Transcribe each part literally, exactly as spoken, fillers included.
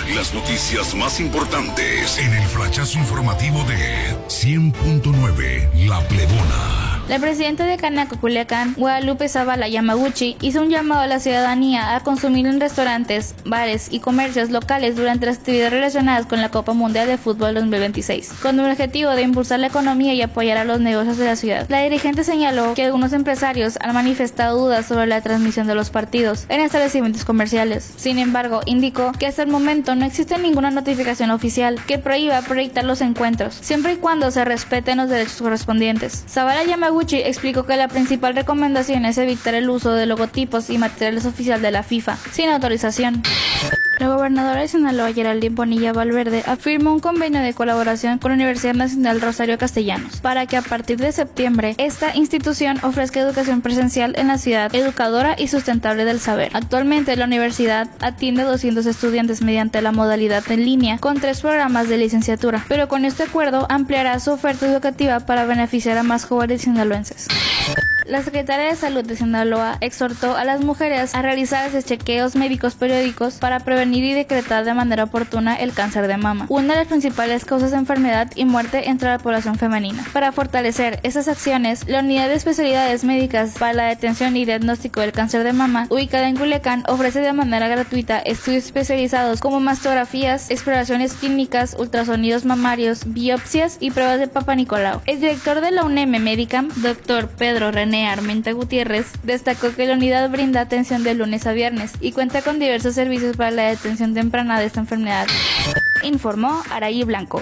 Las noticias más importantes en el flachazo informativo de cien punto nueve La Plebona. La presidenta de Canaco, Culiacán, Guadalupe Zavala Yamaguchi, hizo un llamado a la ciudadanía a consumir en restaurantes, bares y comercios locales durante las actividades relacionadas con la Copa Mundial de Fútbol dos mil veintiséis, con el objetivo de impulsar la economía y apoyar a los negocios de la ciudad. La dirigente señaló que algunos empresarios han manifestado dudas sobre la transmisión de los partidos en establecimientos comerciales. Sin embargo, indicó que hasta el momento no existe ninguna notificación oficial que prohíba proyectar los encuentros, siempre y cuando se respeten los derechos correspondientes. Zavala Yamaguchi explicó que la principal recomendación es evitar el uso de logotipos y materiales oficiales de la FIFA sin autorización. La gobernadora de Sinaloa, Geraldine Bonilla Valverde, afirmó un convenio de colaboración con la Universidad Nacional Rosario Castellanos para que a partir de septiembre esta institución ofrezca educación presencial en la ciudad, educadora y sustentable del saber. Actualmente la universidad atiende a doscientos estudiantes mediante la modalidad en línea con tres programas de licenciatura, pero con este acuerdo ampliará su oferta educativa para beneficiar a más jóvenes sinaloenses. La secretaria de Salud de Sinaloa exhortó a las mujeres a realizarse chequeos médicos periódicos para prevenir y decretar de manera oportuna el cáncer de mama, una de las principales causas de enfermedad y muerte entre la población femenina. Para fortalecer esas acciones, la Unidad de Especialidades Médicas para la Detención y Diagnóstico del Cáncer de Mama, ubicada en Culiacán, ofrece de manera gratuita estudios especializados como mastografías, exploraciones clínicas, ultrasonidos mamarios, biopsias y pruebas de Papa Nicolau. El director de la UNEM Medicam, doctor Pedro René Armenta Gutiérrez, destacó que la unidad brinda atención de lunes a viernes y cuenta con diversos servicios para la detención temprana de esta enfermedad. Informó Araí Blanco.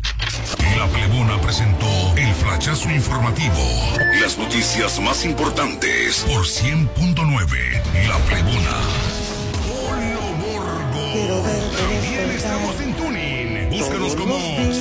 La Plebona presentó el flachazo informativo. Las noticias más importantes por cien punto nueve La Plebona. Polo Borgo. También estamos en Tuning. Búscanos como